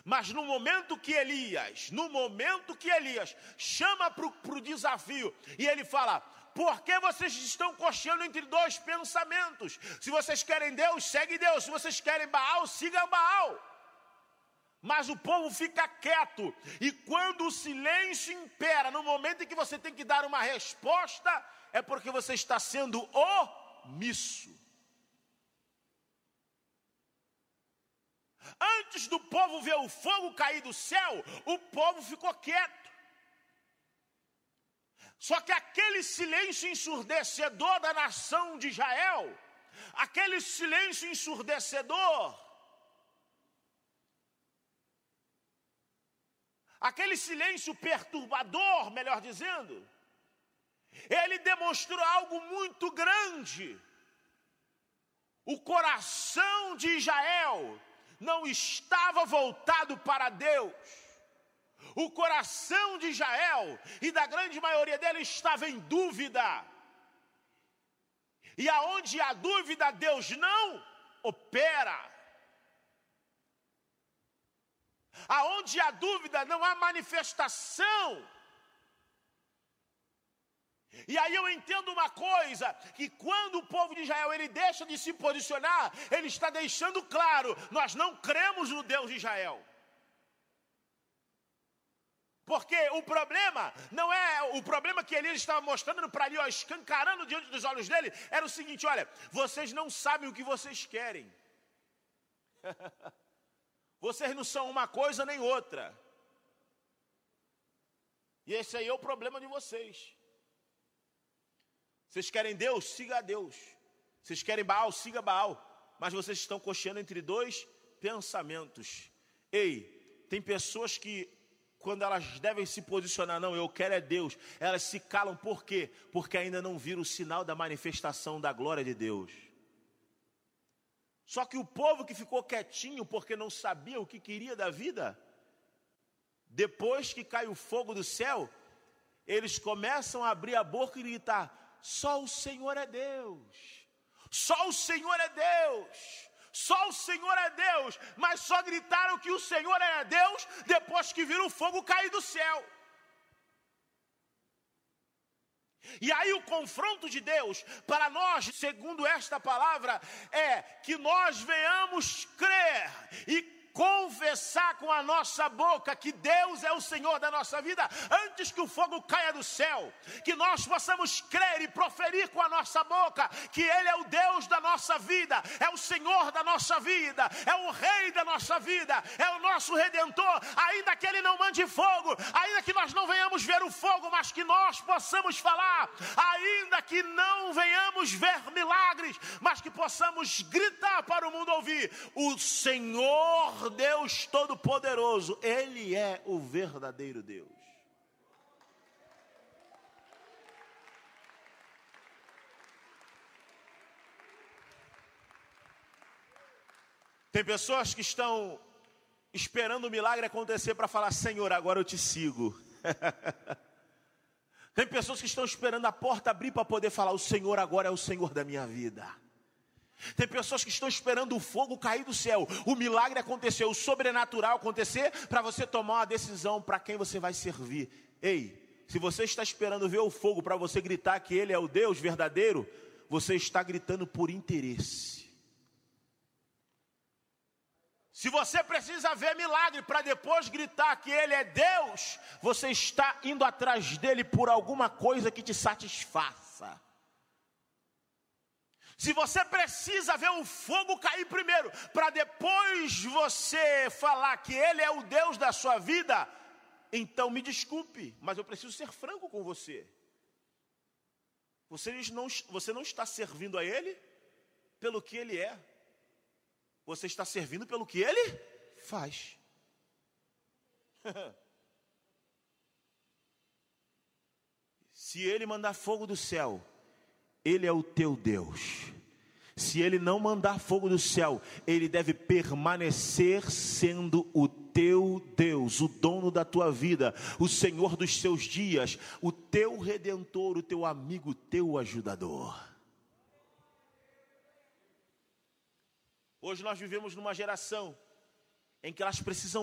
Mas no momento que Elias chama para o desafio, e ele fala: por que vocês estão cocheando entre dois pensamentos? Se vocês querem Deus, segue Deus. Se vocês querem Baal, sigam Baal. Mas o povo fica quieto. E quando o silêncio impera, no momento em que você tem que dar uma resposta, é porque você está sendo omisso. Antes do povo ver o fogo cair do céu, o povo ficou quieto. Só que aquele silêncio ensurdecedor da nação de Israel, aquele silêncio ensurdecedor, aquele silêncio perturbador, melhor dizendo, ele demonstrou algo muito grande. O coração de Israel não estava voltado para Deus. O coração de Israel e da grande maioria dele estava em dúvida. E aonde há dúvida, Deus não opera. Aonde há dúvida, não há manifestação. E aí eu entendo uma coisa, que quando o povo de Israel ele deixa de se posicionar, ele está deixando claro: nós não cremos no Deus de Israel. Porque o problema não é o problema que Elias estava mostrando para ali, escancarando diante dos olhos dele, era o seguinte: olha, vocês não sabem o que vocês querem. Vocês não são uma coisa nem outra. E esse aí é o problema de vocês. Vocês querem Deus? Siga a Deus. Vocês querem Baal? Siga Baal. Mas vocês estão cocheando entre dois pensamentos. Ei, tem pessoas que, quando elas devem se posicionar, não, eu quero é Deus, elas se calam. Por quê? Porque ainda não viram o sinal da manifestação da glória de Deus. Só que o povo que ficou quietinho porque não sabia o que queria da vida, depois que cai o fogo do céu, eles começam a abrir a boca e gritar: só o Senhor é Deus, só o Senhor é Deus, só o Senhor é Deus. Mas só gritaram que o Senhor era Deus depois que viram o fogo cair do céu. E aí o confronto de Deus para nós, segundo esta palavra, é que nós venhamos crer e confessar com a nossa boca que Deus é o Senhor da nossa vida, antes que o fogo caia do céu. Que nós possamos crer e proferir com a nossa boca que Ele é o Deus da nossa vida, é o Senhor da nossa vida, é o Rei da nossa vida, é o nosso Redentor. Ainda que Ele não mande fogo, ainda que nós não venhamos ver o fogo, mas que nós possamos falar, ainda que não venhamos ver milagres, mas que possamos gritar para o mundo ouvir: o Senhor Deus Todo-Poderoso, Ele é o verdadeiro Deus. Tem pessoas que estão esperando o milagre acontecer para falar: Senhor, agora eu te sigo. Tem pessoas que estão esperando a porta abrir para poder falar: o Senhor agora é o Senhor da minha vida. Tem pessoas que estão esperando o fogo cair do céu, o milagre acontecer, o sobrenatural acontecer, para você tomar uma decisão para quem você vai servir. Ei, se você está esperando ver o fogo para você gritar que Ele é o Deus verdadeiro, você está gritando por interesse. Se você precisa ver milagre para depois gritar que Ele é Deus, você está indo atrás dEle por alguma coisa que te satisfaça. Se você precisa ver o fogo cair primeiro, para depois você falar que Ele é o Deus da sua vida, então me desculpe, mas eu preciso ser franco com você. Você não está servindo a Ele pelo que Ele é. Você está servindo pelo que Ele faz. Se Ele mandar fogo do céu, Ele é o teu Deus. Se Ele não mandar fogo do céu, Ele deve permanecer sendo o teu Deus, o dono da tua vida, o Senhor dos seus dias, o teu Redentor, o teu amigo, o teu ajudador. Hoje nós vivemos numa geração em que elas precisam